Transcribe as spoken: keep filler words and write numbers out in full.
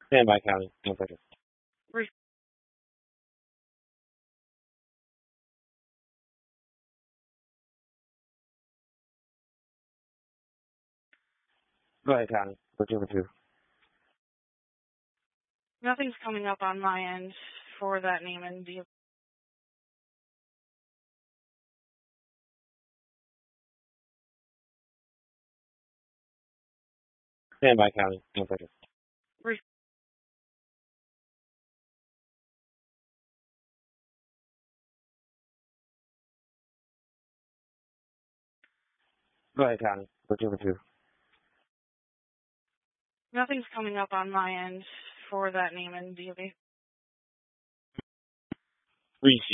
Standby County. One second. Re- Go ahead, County. We're two for two. Nothing's coming up on my end for that name and the Standby County. One second. Re- Go ahead, County. We're two for two. Nothing's coming up on my end for that name and the Reese.